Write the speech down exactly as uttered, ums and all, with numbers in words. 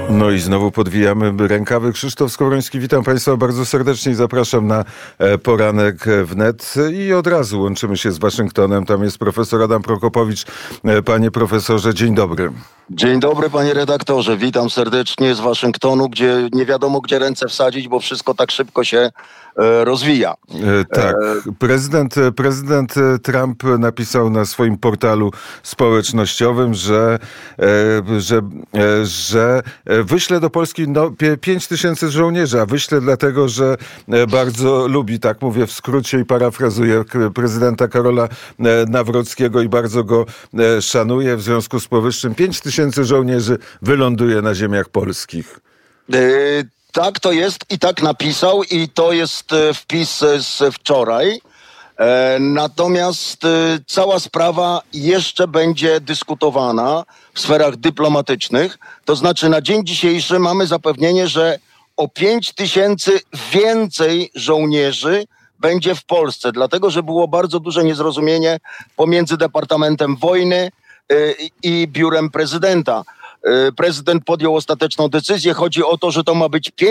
No i znowu podwijamy rękawy. Krzysztof Skowroński, witam Państwa bardzo serdecznie i zapraszam na poranek wnet. I od razu łączymy się z Waszyngtonem. Tam jest profesor Adam Prokopowicz. Panie profesorze, dzień dobry. Dzień dobry, panie redaktorze. Witam serdecznie z Waszyngtonu, gdzie nie wiadomo, gdzie ręce wsadzić, bo wszystko tak szybko się e, rozwija. E, tak. Prezydent, prezydent Trump napisał na swoim portalu społecznościowym, że, e, że, e, że wyśle do Polski no, pięć tysięcy żołnierzy, a wyśle dlatego, że bardzo lubi, tak mówię w skrócie i parafrazuję prezydenta Karola Nawrockiego i bardzo go szanuje. W związku z powyższym pięć tysięcy żołnierzy wyląduje na ziemiach polskich. Yy, tak to jest i tak napisał i to jest wpis z wczoraj. E, natomiast e, cała sprawa jeszcze będzie dyskutowana w sferach dyplomatycznych. To znaczy na dzień dzisiejszy mamy zapewnienie, że o pięć tysięcy więcej żołnierzy będzie w Polsce, dlatego że było bardzo duże niezrozumienie pomiędzy Departamentem Wojny i biurem prezydenta. Prezydent podjął ostateczną decyzję. Chodzi o to, że to ma być pięć